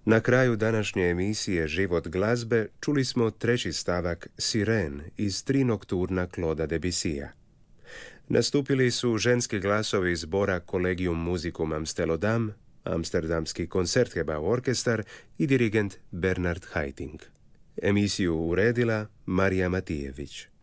Na kraju današnje emisije Život glazbe čuli smo treći stavak Siren iz Tri nokturna Claudea Debussya. Nastupili su ženski glasovi zbora Collegium Musicum Amstelodam, Amsterdamski Concertgebouw orkestar i dirigent Bernard Haitink. Emisiju uredila Marija Matijević.